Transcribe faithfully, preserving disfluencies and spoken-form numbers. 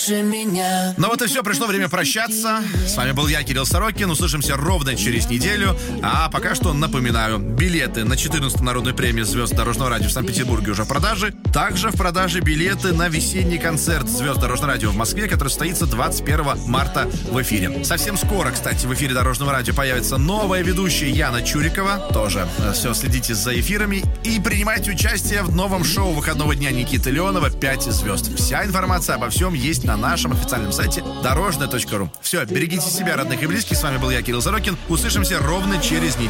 лучше меня. Ну вот и все, пришло время прощаться. С вами был я, Кирилл Сорокин. Услышимся ровно через неделю. А пока что напоминаю, билеты на четырнадцатую народную премию звезд Дорожного радио в Санкт-Петербурге уже в продаже. Также в продаже билеты на весенний концерт звезд Дорожного радио в Москве, который состоится двадцать первого марта в эфире. Совсем скоро, кстати, в эфире Дорожного радио появится новая ведущая Яна Чурикова. Тоже все, следите за эфирами и принимайте участие в новом шоу выходного дня Никиты Леонова «пять звезд». Вся информация обо всем есть на нашем официальном сайте дорожное точка ру. Все, берегите себя, родных и близких. С вами был я, Кирилл Сорокин. Услышимся ровно через неделю.